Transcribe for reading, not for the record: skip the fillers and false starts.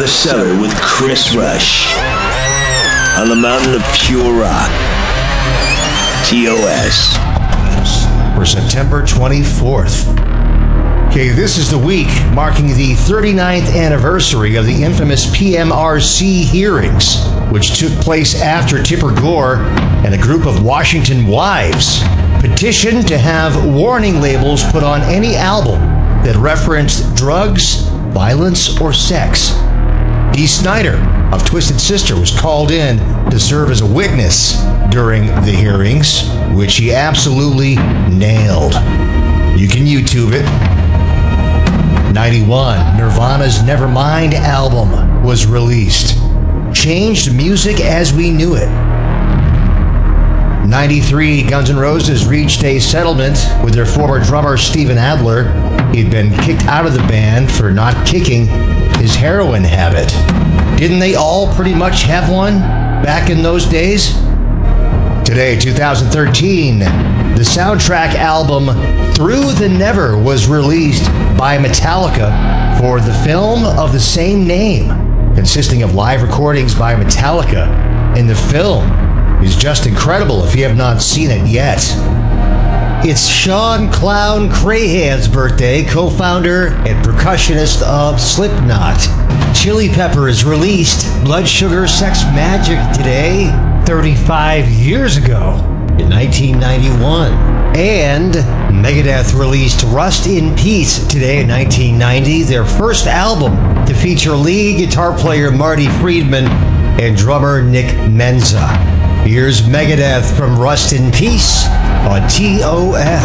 the Cellar with Chris Rush. On the mountain of pure rock. TOS. For September 24th. Okay, this is the week marking the 39th anniversary of the infamous PMRC hearings, which took place after Tipper Gore and a group of Washington wives petitioned to have warning labels put on any album that referenced drugs, violence, or sex. Dee Snider of Twisted Sister was called in to serve as a witness during the hearings, which he absolutely nailed. You can YouTube it. 91, Nirvana's Nevermind album was released. Changed music as we knew it. 93, Guns N' Roses reached a settlement with their former drummer Steven Adler. He'd been kicked out of the band for not kicking his heroin habit. Didn't they all pretty much have one back in those days? Today, 2013, the soundtrack album Through the Never was released by Metallica for the film of the same name, consisting of live recordings by Metallica. And the film is just incredible if you have not seen it yet. It's Sean Clown Crahan's birthday, co-founder and percussionist of Slipknot. Chili Peppers released Blood Sugar Sex Magic today, 35 years ago, in 1991. And Megadeth released Rust in Peace today in 1990, their first album to feature lead guitar player Marty Friedman and drummer Nick Menza. Here's Megadeth from Rust in Peace on TOS.